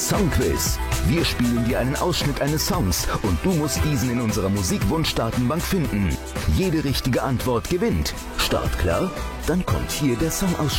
Songquiz. Wir spielen dir einen Ausschnitt eines Songs und du musst diesen in unserer Musikwunsch-Datenbank finden. Jede richtige Antwort gewinnt. Start klar? Dann kommt hier der Songausschnitt.